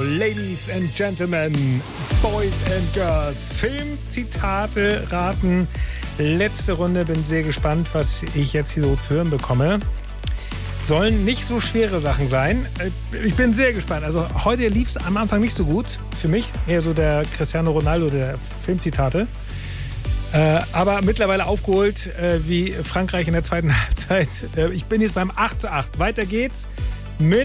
Ladies and Gentlemen, Boys and Girls, Filmzitate raten. Letzte Runde, bin sehr gespannt, was ich jetzt hier so zu hören bekomme. Sollen nicht so schwere Sachen sein. Ich bin sehr gespannt. Also heute lief es am Anfang nicht so gut für mich. Eher so der Cristiano Ronaldo der Filmzitate. Aber mittlerweile aufgeholt wie Frankreich in der zweiten Halbzeit. Ich bin jetzt beim 8:8. Weiter geht's mit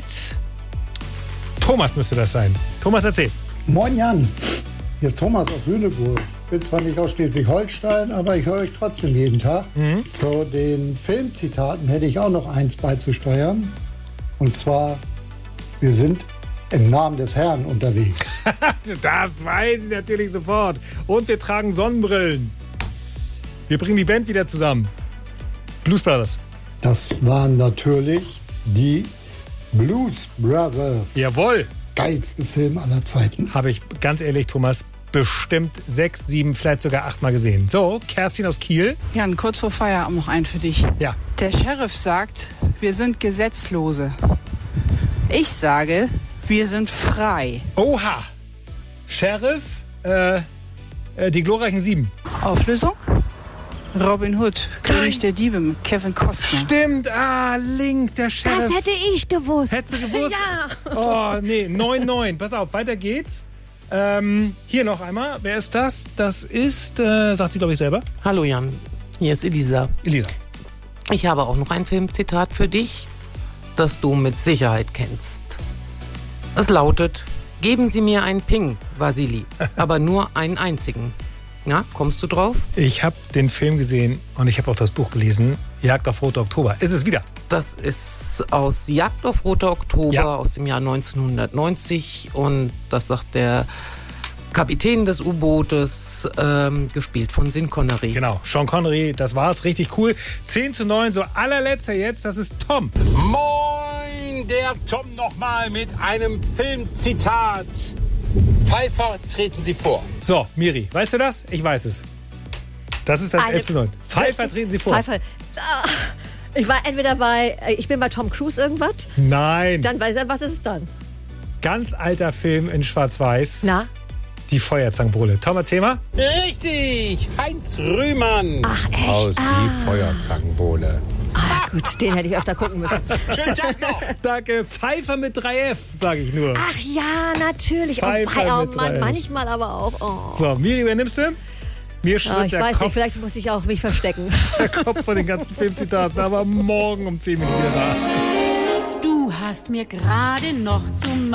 Thomas müsste das sein. Thomas, erzähl. Moin Jan, hier ist Thomas aus Lüneburg. Bin zwar nicht aus Schleswig-Holstein, aber ich höre euch trotzdem jeden Tag. Zu den Filmzitaten hätte ich auch noch eins beizusteuern. Und zwar, wir sind im Namen des Herrn unterwegs. Das weiß ich natürlich sofort. Und wir tragen Sonnenbrillen. Wir bringen die Band wieder zusammen. Blues Brothers. Das waren natürlich die Blues Brothers. Jawohl. Geilste Film aller Zeiten. Habe ich, ganz ehrlich, Thomas, bestimmt 6, 7, vielleicht sogar 8 Mal gesehen. So, Kerstin aus Kiel. Jan, kurz vor Feierabend noch ein für dich. Ja. Der Sheriff sagt, wir sind Gesetzlose. Ich sage, wir sind frei. Oha. Sheriff, die glorreichen 7. Auflösung? Robin Hood, König der Diebe mit Kevin Costner. Stimmt, Link, der Sheriff. Das hätte ich gewusst. Hättest du gewusst? Ja. Oh, nee, 9-9. Pass auf, weiter geht's. Hier noch einmal. Wer ist das? Das ist, sagt sie, glaube ich, selber. Hallo Jan, hier ist Elisa. Elisa. Ich habe auch noch ein Filmzitat für dich, das du mit Sicherheit kennst. Es lautet: Geben Sie mir einen Ping, Vasili, aber nur einen einzigen. Na, kommst du drauf? Ich habe den Film gesehen und ich habe auch das Buch gelesen. Jagd auf Roter Oktober. Ist es wieder? Das ist aus Jagd auf Roter Oktober aus dem Jahr 1990 und das sagt der Kapitän des U-Bootes, gespielt von Sean Connery. Genau, Sean Connery, das war's, richtig cool. 10:9, so allerletzter jetzt, das ist Tom. Moin, der Tom nochmal mit einem Filmzitat. Pfeiffer, treten Sie vor. So, Miri, weißt du das? Ich weiß es. Das ist das 11:9. Pfeiffer, treten Sie vor. Pfeiffer. Ich war entweder ich bin bei Tom Cruise irgendwas. Nein. Dann was ist es dann? Ganz alter Film in Schwarz-Weiß. Na? Die Feuerzangenbowle. Tom, erzähl mal. Richtig, Heinz Rühmann. Ach, echt? Aus die Feuerzangenbowle. Ah, gut, den hätte ich öfter gucken müssen. Schönen Tag noch. Danke, Pfeiffer mit 3F, sage ich nur. Ach ja, natürlich. Pfeiffer Oh mit Mann, 3F. manchmal aber auch. Oh. So, Miri, wer nimmst du? Mir schwirrt Ich der weiß Kopf, nicht, vielleicht muss ich auch mich verstecken. der Kopf von den ganzen Filmzitaten, aber morgen um 10 Minuten wieder da. Du hast mir gerade noch zum